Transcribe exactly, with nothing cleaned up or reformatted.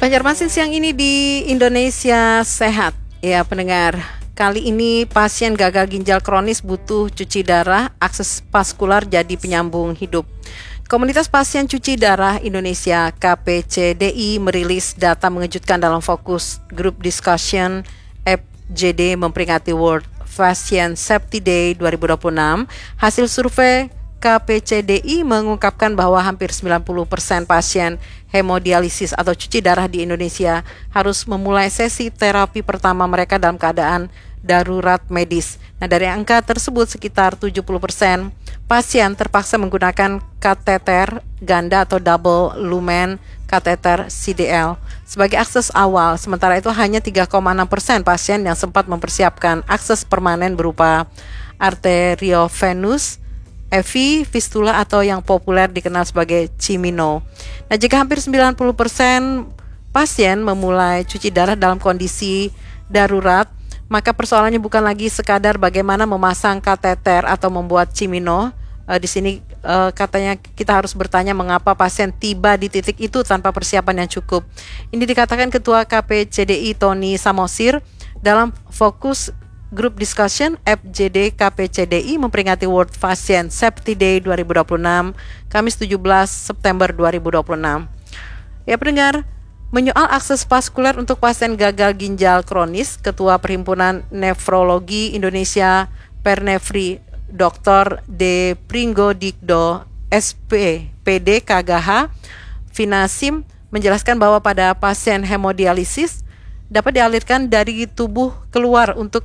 Banjarmasin siang ini di Indonesia Sehat. Ya pendengar, kali ini pasien gagal ginjal kronis butuh cuci darah, akses vaskular jadi penyambung hidup. Komunitas Pasien Cuci Darah Indonesia K P C D I merilis data mengejutkan dalam fokus Group Discussion F J D memperingati World Patient Safety Day dua ribu dua puluh enam. Hasil survei K P C D I mengungkapkan bahwa hampir sembilan puluh persen pasien hemodialisis atau cuci darah di Indonesia harus memulai sesi terapi pertama mereka dalam keadaan darurat medis. Nah, dari angka tersebut sekitar tujuh puluh persen pasien terpaksa menggunakan kateter ganda atau double lumen kateter C D L sebagai akses awal. Sementara itu hanya tiga koma enam persen pasien yang sempat mempersiapkan akses permanen berupa arteriovenous F V, fistula atau yang populer dikenal sebagai Cimino. Nah, jika hampir sembilan puluh persen pasien memulai cuci darah dalam kondisi darurat, maka persoalannya bukan lagi sekadar bagaimana memasang kateter atau membuat Cimino. Uh, di sini uh, katanya kita harus bertanya mengapa pasien tiba di titik itu tanpa persiapan yang cukup. Ini dikatakan Ketua K P C D I Tony Samosir dalam fokus Group Discussion F J D K P C D I memperingati World Patient Safety Day dua ribu dua puluh enam, Kamis tujuh belas September dua ribu dua puluh enam. Ya pendengar, menyoal akses vaskuler untuk pasien gagal ginjal kronis, Ketua Perhimpunan Nefrologi Indonesia Pernefri Doktor D. Pringgo Dikdo S P P D K G H Finasim menjelaskan bahwa pada pasien hemodialisis dapat dialirkan dari tubuh keluar untuk